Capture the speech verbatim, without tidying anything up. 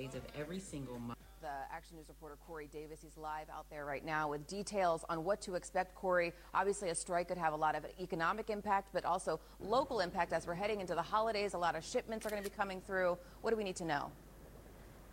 days of every single month. The Action News reporter Corey Davis, he's live out there right now with details on what to expect. Corey, obviously a strike could have a lot of economic impact, but also local impact as we're heading into the holidays. A lot of shipments are going to be coming through. What do we need to know?